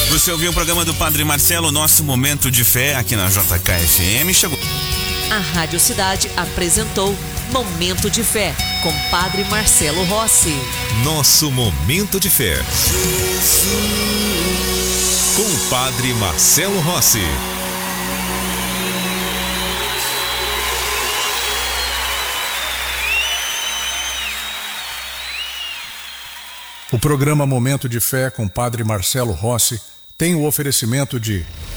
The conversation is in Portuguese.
Você ouviu o programa do Padre Marcelo, nosso momento de fé aqui na JKFM. Chegou. A Rádio Cidade apresentou Momento de Fé com Padre Marcelo Rossi. Nosso momento de fé com o Padre Marcelo Rossi. O programa Momento de Fé com Padre Marcelo Rossi tem o oferecimento de